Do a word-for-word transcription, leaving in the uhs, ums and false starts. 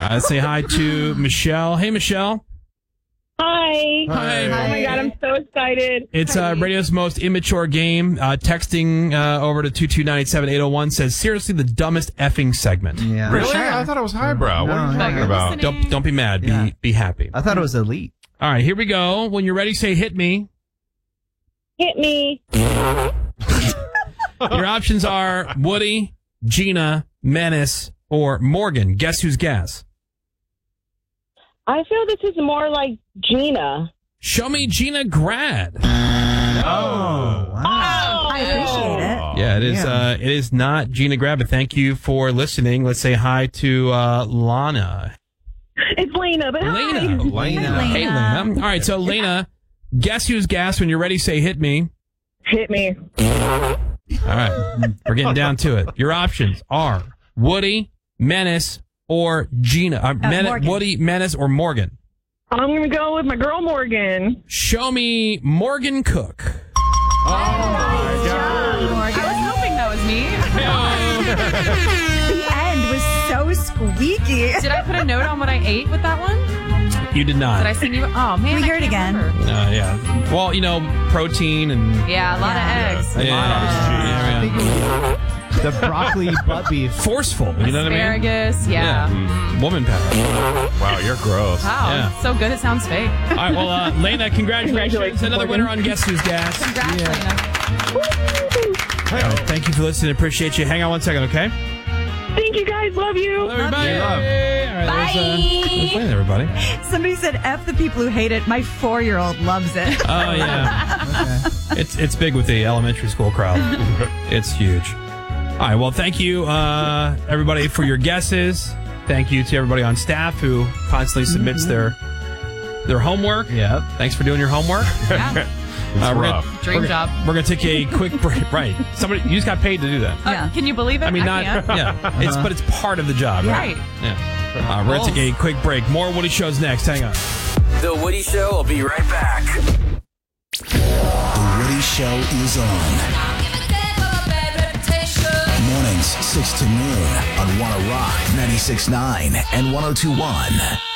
Uh, let's say hi to Michelle. Hey, Michelle. Hi. Hi. Oh, my God. I'm so excited. It's uh, radio's most immature game. Uh, texting uh, over to two two nine eight seven eight oh one says, seriously, the dumbest effing segment. Yeah. Really? I thought it was highbrow. No, what are you no, talking you're about? Don't, don't be mad. Yeah. Be, be happy. I thought it was elite. All right, here we go. When you're ready, say hit me. Hit me. Your options are Woody, Gina, Menace, or Morgan. Guess who's gas? I feel this is more like Gina. Show me Gina Grad. Oh, wow. I appreciate it. Yeah, it is. Yeah. Uh, it is not Gina Grad, but thank you for listening. Let's say hi to uh, Lana. It's Lena, but Lena. hi. Lena. Hey, Lena. All right, so Lena, guess who's gas? When you're ready, say hit me. Hit me. All right, we're getting down to it. Your options are Woody, Menace, or Gina. Uh, Men- Morgan. Woody, Menace, or Morgan. I'm going to go with my girl, Morgan. Show me Morgan Cook. I was hoping that was me. The end was so squeaky. Did I put a note on what I ate with that one? You did not. Did I send you? Oh, man. We I hear it can't again. remember. Uh, yeah. Well, you know, protein and. Yeah, a lot Yeah. of eggs. Yeah, yeah, yeah. The broccoli butt beef. Forceful. You know what I mean? Asparagus, yeah. Yeah. Woman power. Wow, you're gross. Wow, Yeah. it's so good it sounds fake. All right, well, uh, Lena, congratulations. Congratulations, Another Morgan. winner on Guess Who's Gas. Congrats, Lena. All right, thank you for listening. Appreciate you. Hang on one second, okay? Thank you, guys. Love you. Love everybody. you. All right, there's, uh, there's Lena, everybody. Somebody said, F the people who hate it. My four-year-old loves it. Oh, yeah. It's it's big with the elementary school crowd. It's huge. All right, well, thank you, uh, everybody, for your guesses. Thank you to everybody on staff who constantly submits their their homework. Yep. Thanks for doing your homework. Yeah. It's Uh, we're rough. gonna, Dream we're job. Gonna, we're going to take a quick break. Right. Somebody, you just got paid to do that. Uh, Yeah. Can you believe it? I mean, not, can't. yeah. It's, but it's part of the job, right? Right. Yeah. Uh, we're going to take a quick break. More Woody Shows next. Hang on. The Woody Show will be right back. The Woody Show is on. Mornings, six to noon on Wanna Rock ninety-six point nine and one oh two point one.